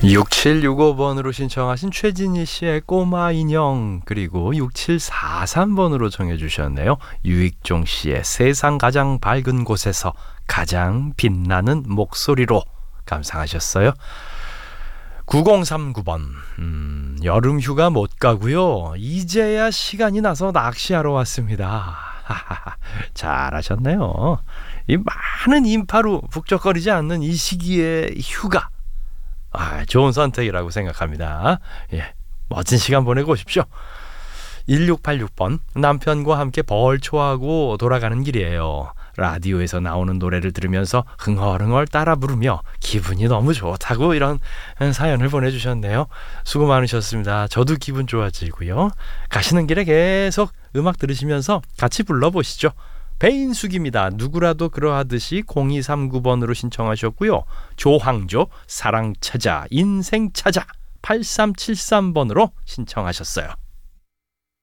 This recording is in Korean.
6765번으로 신청하신 최진희 씨의 꼬마 인형, 그리고 6743번으로 정해주셨네요. 유익종 씨의 세상 가장 밝은 곳에서 가장 빛나는 목소리로 감상하셨어요. 9039번 여름 휴가 못 가고요, 이제야 시간이 나서 낚시하러 왔습니다. 잘하셨네요. 이 많은 인파로 북적거리지 않는 이 시기의 휴가, 좋은 선택이라고 생각합니다. 예, 멋진 시간 보내고 오십시오. 1686번 남편과 함께 벌초하고 돌아가는 길이에요. 라디오에서 나오는 노래를 들으면서 흥얼흥얼 따라 부르며 기분이 너무 좋다고 이런 사연을 보내주셨네요. 수고 많으셨습니다. 저도 기분 좋아지고요. 가시는 길에 계속 음악 들으시면서 같이 불러보시죠. 배인숙입니다. 누구라도 그러하듯이 0239번으로 신청하셨고요. 조황조 사랑 찾아 인생 찾아 8373번으로 신청하셨어요.